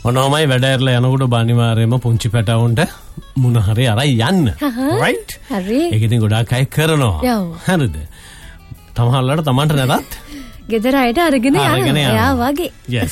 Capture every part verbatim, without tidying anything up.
මොනවාමයි වැඩ ඇරලා යනකොට බානිවාරයේම පුංචි පැටවුන්ට මුණ හරි අරයි යන්න. රයිට්? හරි. ඒක ඉතින් ගොඩාක් අය කරනවා. හරිද? තමහල්ලට තමන්ට නැතත් ගෙදර අයට අරගෙන යනවා. එයා වගේ. yes.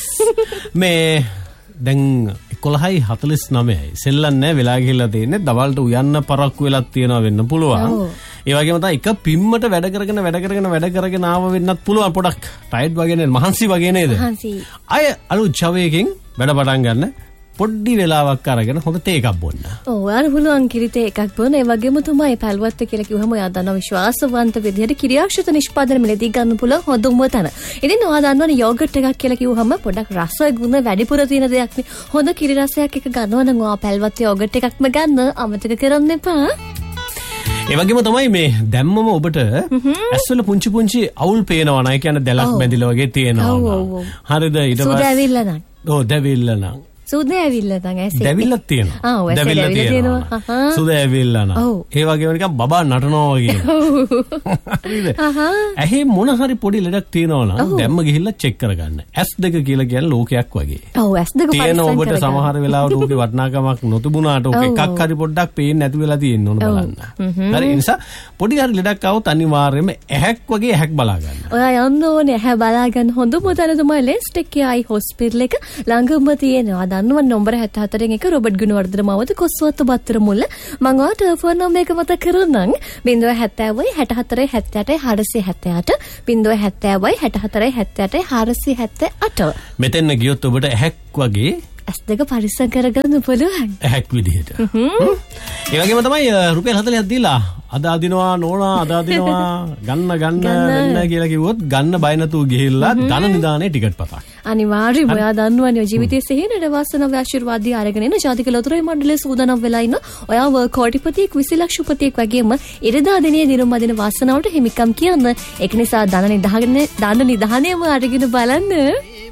මේ දැන් එකොළහයි හතළිස් නවයයි. සෙල්ලම් නැහැ වෙලා ගිහිල්ලා තියෙන්නේ. දවල්ට උයන්න පරක්කු වෙලක් තියනවා වෙන්න පුළුවන්. ඒ වගේම තමයි එක පිම්මට වැඩ කරගෙන වැඩ කරගෙන වැඩ කරගෙන ආව වෙන්නත් පුළුවන්. පොඩක් ටයර්ඩ් වගේ නේද? මහන්සි වගේ නේද? මහන්සි. අය අලුත් ජවයකින් වැඩ පටන් ගන්න. පොඩ්ඩි වෙලාවක් අරගෙන හොඳ තේ එකක් බොන්න. ඔව් අර පුළුවන් කිරි තේ එකක් බොන්න. ඒ වගේම තමයි පැල්වත්ත කියලා කිව්වම ඔයා දන්නා විශ්වාසවන්ත විදිහට කිරියාක්ෂිත නිෂ්පාදන මිලදී ගන්න පුළුවන් හොඳම තැන. ඉතින් ඔයා දන්නවනේ යෝගට් එකක් කියලා කිව්වම පොඩක් රස ගුණ වැඩිපුර තියෙන දෙයක් නේ. හොඳ කිරි රසයක් එක ගන්නවා නම් ඔයා පැල්වත්ත යෝගට් එකක්ම ගන්න අමතක කරන්න එපා. ඒ වගේම තමයි මේ දැම්මම ඔබට ඇස්වල පුංචි පුංචි අවුල් පේනවා නයි කියන්නේ දැලක් බැඳිලා වගේ තියෙනවා. හරිද? ඊට පස්සේ සුදැවිල්ල නම්. ඔව් දැවිල්ල නම්. සුදැවිල්ල නම් ඇසේ. දැවිල්ලක් තියෙනවා. ආ ඔය දැවිල්ල තියෙනවා. සුදැවිල්ල නම්. ඒ වගේම නිකන් බබා නටනවා වගේ. හරිද? ඇහි මොන හරි පොඩි ලෙඩක් තියෙනවා නම් දැම්ම ගිහිල්ලා චෙක් කරගන්න. ඇස් දෙක කියලා කියන්නේ ලෝකයක් වගේ. ඔව් ඇස් දෙක පරිස්සම් කරගන්න. තියෙන ඔබට සමහර වෙලාවට ඔබේ වටිනාකමක් නොතිබුණාට ඔක එකක් හරි පොඩ්ඩක් පේන්නේ නැති වෙලා තියෙන්න ඕන බලන්න. හරි ඒ නිසා පොඩි හරි ලෙඩක් આવොත් අනිවාර්යයෙන්ම ඇහැක් වගේ ඇහැක් බලා ගන්න. ඔයා යන්න ඕනේ ඇහැ බලා ගන්න හොඳම තැන තමයි ලෙස්ටෙක් ආයි හොස්පිටල් එක ළඟම තියෙනවා. දන්නවද නම්බර හැත්තෑ හතරෙන් එක රොබර්ට් ගුණවර්ධන මාවත කොස්වත්ත බත්තර මුල්ල. මම ඔයාට ටෙලිෆෝන් නම්බර එක මතක් කරන්නම්. ज़ीरो හැත්තෑවයි හැට හතරයි හැත්තෑ අටයි හාරසිය හැත්තෑ අට ज़ीरो හැත්තෑවයි හැට හතරයි හැත්තෑ අටයි හාරසිය හැත්තෑ අට. මෙතෙන් ගියොත් ඔබට ඇහැක් වගේ ඇස් දෙක පරිස්සම් කරගන්න පුළුවන්. ඇහැක් විදිහට. ඒ වගේම තමයි රුපියල් හතළිහක් දීලා අද අදිනවා නෝනා අද අදිනවා ගන්න ගන්න වෙන්න කියලා කිව්වොත් ගන්න බය නැතුව ගිහිල්ලා ධන නිදානේ ටිකට් පතක්. අනිවාර්යයෙන්ම ඔයා දන්නවනේ ජීවිතයේ සිහිනට වාසනාව ආශිර්වාදي ආරගෙන එන ජාතික ලොතරැයි මණ්ඩලයේ සූදානම් වෙලා ඉන්න ඔයාව කෝටිපතියෙක් විසි ලක්ෂපතියෙක් වගේම ඉරිදා දිනේ දිනුම් අදින වාසනාවට හිමිකම් කියන්න. ඒක නිසා ධන නිදාගෙන ධන නිදානේම අරගෙන බලන්න.